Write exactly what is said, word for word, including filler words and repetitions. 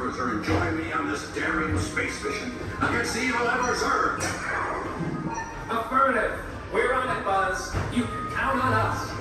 cruiser and join me on this daring space mission against the evil Emperor's Earth. Affirmative. We're on it, Buzz. You can count on us.